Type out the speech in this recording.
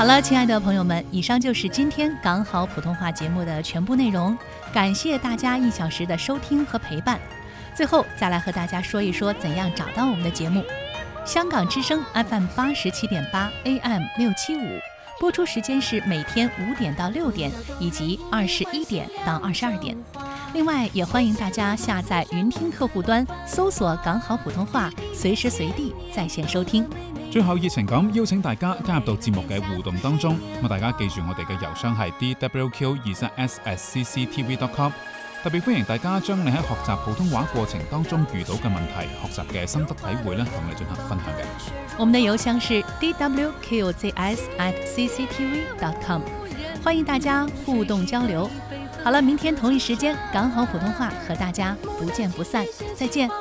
好了，亲爱的朋友们，以上就是今天港好普通话节目的全部内容，感谢大家1小时的收听和陪伴。最后再来和大家说一说怎样找到我们的节目。香港之声 FM 87.8 AM 675，播出时间是每天5点到6点，以及21点到22点。另外，也欢迎大家下载云听客户端，搜索港好普通話，隨時隨地在線收聽。 最後熱情咁邀請大家加入到節目嘅互動當中，咁大家記住我哋嘅郵箱係 dwq23s@cctv.com， 特別歡迎大家將你喺學習普通話過程當中遇到嘅問題、學習嘅心得體會咧，同我哋進行分享嘅。 我們的郵箱是 dwqzs@cctv.com， 歡迎大家互動交流。好了，明天同一時間，港好普通話和大家不見不散，再見。